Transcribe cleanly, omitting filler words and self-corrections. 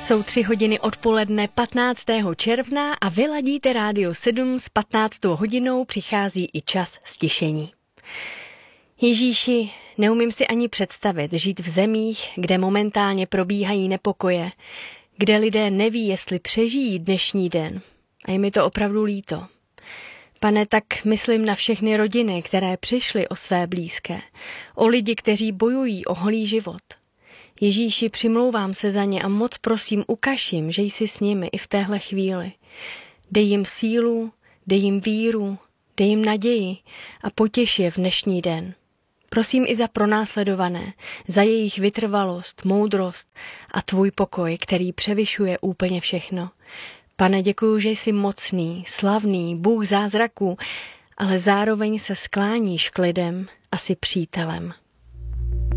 Jsou 3 hodiny odpoledne 15. června a vy ladíte Rádio 7, s 15. hodinou přichází i čas stišení. Ježíši, neumím si ani představit žít v zemích, kde momentálně probíhají nepokoje, kde lidé neví, jestli přežijí dnešní den. A je mi to opravdu líto. Pane, tak myslím na všechny rodiny, které přišly o své blízké, o lidi, kteří bojují o holý život. Ježíši, přimlouvám se za ně a moc prosím, ukaž jim, že jsi s nimi i v téhle chvíli. Dej jim sílu, dej jim víru, dej jim naději a potěš je v dnešní den. Prosím i za pronásledované, za jejich vytrvalost, moudrost a tvůj pokoj, který převyšuje úplně všechno. Pane, děkuju, že jsi mocný, slavný, Bůh zázraků, ale zároveň se skláníš k lidem a jsi přítelem.